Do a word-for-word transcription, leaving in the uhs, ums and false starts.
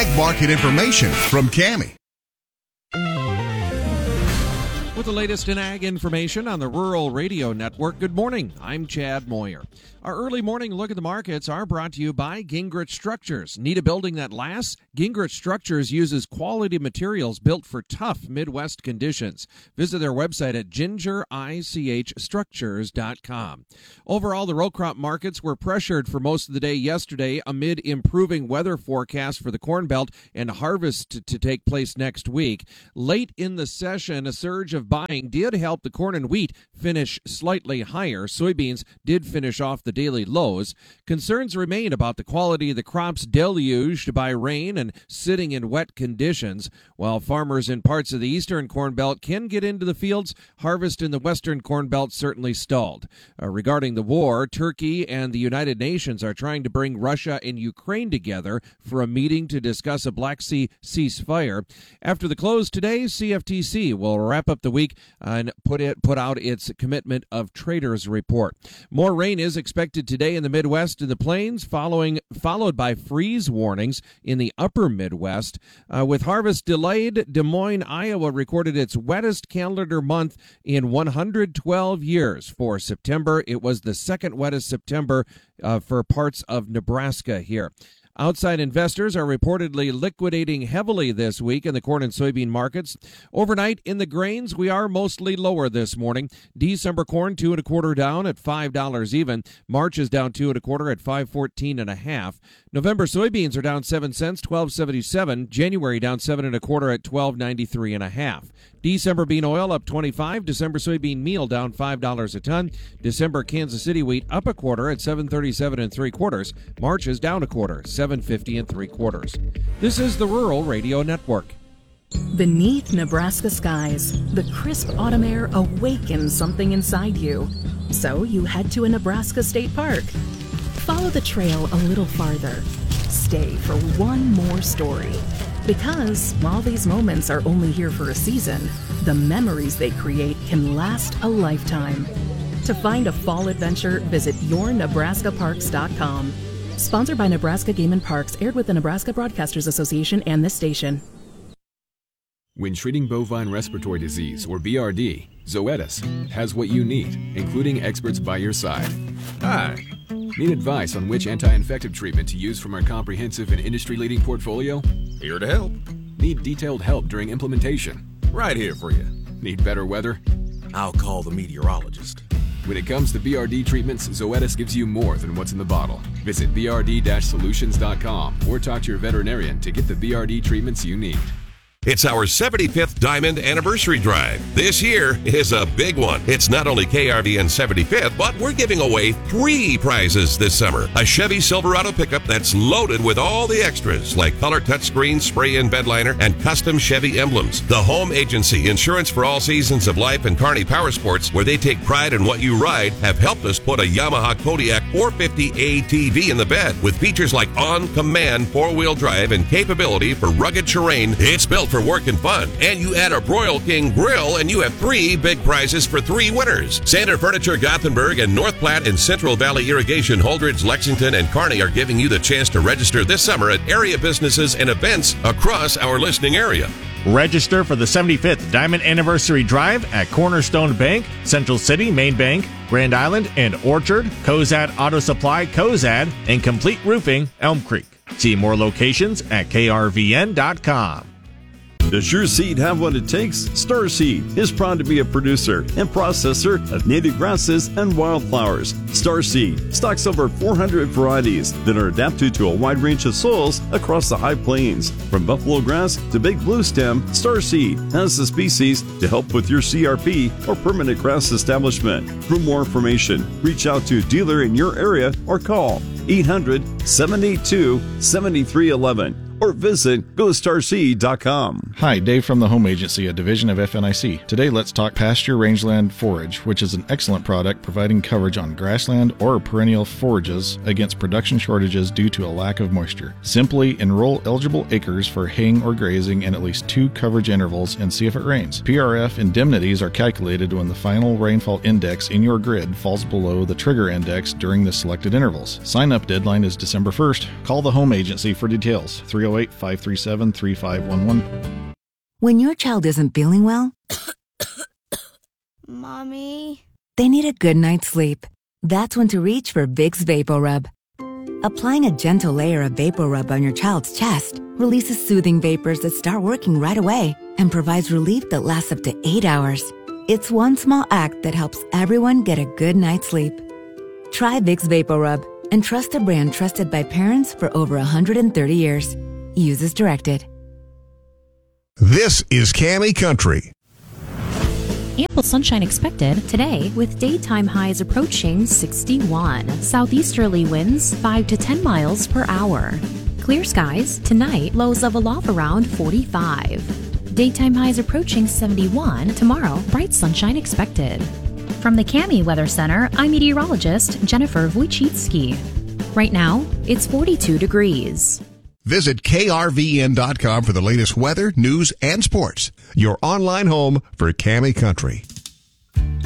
ag market information from Cami. With the latest in ag information on the Rural Radio Network, good morning. I'm Chad Moyer. Our early morning look at the markets are brought to you by Gingrich Structures. Need a building that lasts? Gingrich Structures uses quality materials built for tough Midwest conditions. Visit their website at ginger ich structures dot com. Overall, the row crop markets were pressured for most of the day yesterday amid improving weather forecasts for the Corn Belt and harvest to, to take place next week. Late in the session, a surge of buying did help the corn and wheat finish slightly higher. Soybeans did finish off the daily lows. Concerns remain about the quality of the crops deluged by rain and sitting in wet conditions. While farmers in parts of the eastern Corn Belt can get into the fields, harvest in the western Corn Belt certainly stalled. Uh, regarding the war, Turkey and the United Nations are trying to bring Russia and Ukraine together for a meeting to discuss a Black Sea ceasefire. After the close today, C F T C will wrap up the week and put it put out its commitment of traders report. More rain is expected today in the Midwest and the Plains, following followed by freeze warnings in the upper Midwest. Uh, with harvest delayed, Des Moines, Iowa recorded its wettest calendar month in one hundred twelve years. For September, it was the second wettest September uh, for parts of Nebraska here. Outside investors are reportedly liquidating heavily this week in the corn and soybean markets. Overnight in the grains, we are mostly lower this morning. December corn two and a quarter down at five dollars even. March is down two and a quarter at five fourteen and a half. November soybeans are down seven cents, twelve seventy-seven. January down seven and a quarter at twelve ninety-three and a half. December bean oil up twenty-five. December soybean meal down five dollars a ton. December Kansas City wheat up a quarter at seven thirty-seven and three quarters. March is down a quarter, seven fifty and three quarters. This is the Rural Radio Network. Beneath Nebraska skies, the crisp autumn air awakens something inside you. So you head to a Nebraska state park. Follow the trail a little farther. Stay for one more story. Because while these moments are only here for a season, the memories they create can last a lifetime. To find a fall adventure, visit your nebraska parks dot com. Sponsored by Nebraska Game and Parks, aired with the Nebraska Broadcasters Association and this station. When treating bovine respiratory disease, or B R D, Zoetis has what you need, including experts by your side. Hi. Need advice on which anti-infective treatment to use from our comprehensive and industry-leading portfolio? Here to help. Need detailed help during implementation? Right here for you. Need better weather? I'll call the meteorologist. When it comes to B R D treatments, Zoetis gives you more than what's in the bottle. Visit b r d solutions dot com or talk to your veterinarian to get the B R D treatments you need. It's our seventy-fifth Diamond Anniversary Drive. This year is a big one. It's not only K R V N's seventy-fifth, but we're giving away three prizes this summer. A Chevy Silverado pickup that's loaded with all the extras, like color touchscreen, spray-in bed liner, and custom Chevy emblems. The Home Agency, insurance for all seasons of life, and Kearney Power Sports, where they take pride in what you ride, have helped us put a Yamaha Kodiak four fifty A T V in the bed with features like on-command four-wheel drive and capability for rugged terrain. It's built for work and fun. And you add a Broil King grill and you have three big prizes for three winners. Sander Furniture Gothenburg and North Platte and Central Valley Irrigation, Holdridge, Lexington, and Kearney are giving you the chance to register this summer at area businesses and events across our listening area. Register for the seventy-fifth Diamond Anniversary Drive at Cornerstone Bank, Central City, Main Bank, Grand Island, and Orchard, Cozad Auto Supply, Cozad, and Complete Roofing, Elm Creek. See more locations at k r v n dot com. Does your seed have what it takes? Starseed is proud to be a producer and processor of native grasses and wildflowers. Starseed stocks over four hundred varieties that are adapted to a wide range of soils across the high plains. From buffalo grass to big blue stem, Starseed has the species to help with your C R P or permanent grass establishment. For more information, reach out to a dealer in your area or call eight hundred, seven eight two, seven three one one. Or visit go starseed dot com. Hi, Dave from the Home Agency, a division of F N I C. Today, let's talk pasture rangeland forage, which is an excellent product providing coverage on grassland or perennial forages against production shortages due to a lack of moisture. Simply enroll eligible acres for haying or grazing in at least two coverage intervals and see if it rains. P R F indemnities are calculated when the final rainfall index in your grid falls below the trigger index during the selected intervals. Sign-up deadline is December first. Call the Home Agency for details. three oh oh eight, five three seven, three five one one. When your child isn't feeling well, Mommy, they need a good night's sleep. That's when to reach for Vicks VapoRub. Applying a gentle layer of VapoRub on your child's chest releases soothing vapors that start working right away and provides relief that lasts up to eight hours. It's one small act that helps everyone get a good night's sleep. Try Vicks VapoRub and trust a brand trusted by parents for over one hundred thirty years. Use as directed. This is Cammy Country. Ample sunshine expected today with daytime highs approaching sixty-one. Southeasterly winds five to ten miles per hour. Clear skies tonight, lows level off around forty-five. Daytime highs approaching seventy-one. Tomorrow, bright sunshine expected. From the Cammy Weather Center, I'm meteorologist Jennifer Wojcicki. Right now, it's forty-two degrees. Visit K R V N dot com for the latest weather, news, and sports. Your online home for Cammy Country.